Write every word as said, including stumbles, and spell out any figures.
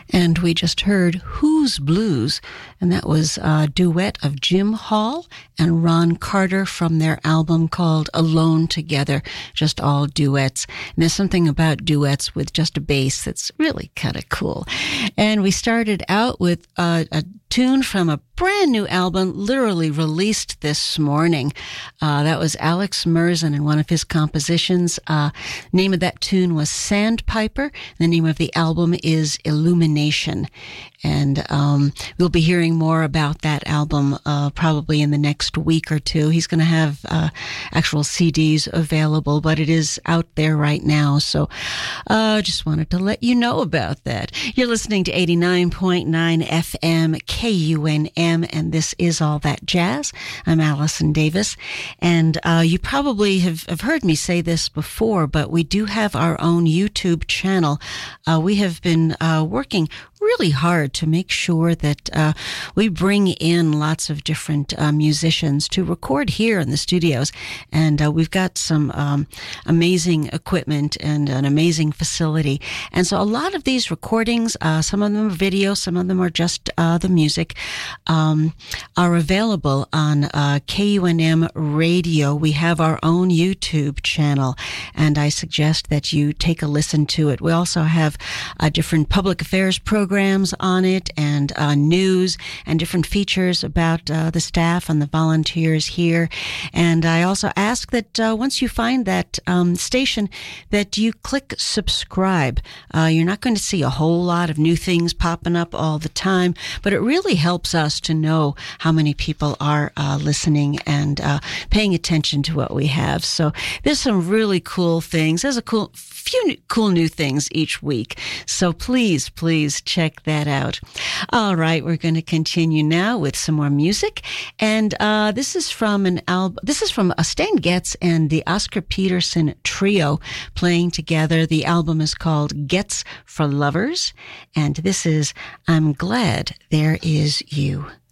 And we just heard Who's Blues, and that was a duet of Jim Hall and Ron Carter from their album called Alone Together, just all duets. And there's something about duets with just a bass that's really kind of cool. And we started out with uh, a tune from a brand new album, literally released this morning. Uh, that was Alex Merzen and one of his compositions. Uh, name of that tune was Sandpiper. The name of the album is Illumination. And um, we'll be hearing more about that album uh, probably in the next week or two. He's going to have uh, actual C Ds available, but it is out there right now. So I uh, just wanted to let you know about that. You're listening to eighty-nine point nine F M K U N M, and this is All That Jazz. I'm Allison Davis, and uh, you probably have, have heard me say this before, but we do have our own YouTube channel. Uh, we have been uh, working really hard to make sure that uh, we bring in lots of different uh, musicians to record here in the studios. And uh, we've got some um, amazing equipment and an amazing facility. And so a lot of these recordings, uh, some of them are video, some of them are just uh, the music, um, are available on uh, K U N M Radio. We have our own YouTube channel, and I suggest that you take a listen to it. We also have uh, different public affairs programs programs on it, and uh, news and different features about uh, the staff and the volunteers here. And I also ask that uh, once you find that um, station, that you click subscribe. Uh, you're not going to see a whole lot of new things popping up all the time, but it really helps us to know how many people are uh, listening and uh, paying attention to what we have. So there's some really cool things. There's a cool few new, cool new things each week. So please, please check that out. All right, we're going to continue now with some more music. And uh, this is from an album. This is from uh, Stan Getz and the Oscar Peterson Trio playing together. The album is called Getz for Lovers. And this is I'm Glad There Is You.